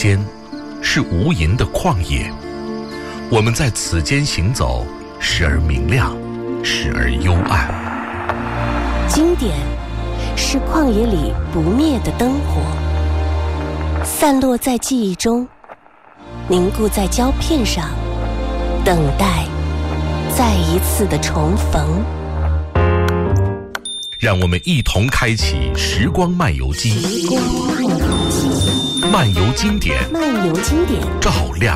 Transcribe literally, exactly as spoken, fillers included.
间，是无垠的旷野。我们在此间行走，时而明亮，时而幽暗。 经典是旷野里不灭的灯火，散落在记忆中，凝固在胶片上，等待再一次的重逢。 让我们一同开启时光漫游机， 时光漫游机， 漫游经典， 漫游经典， 照亮